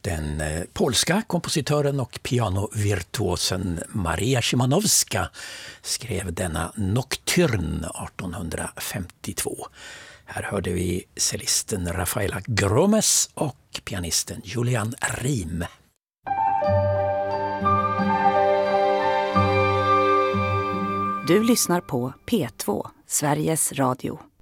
Den polska kompositören och pianovirtuosen Maria Szymanowska skrev denna Nocturne 1852. Här hörde vi cellisten Rafaela Gromes och pianisten Julian Riem. Du lyssnar på P2, Sveriges Radio.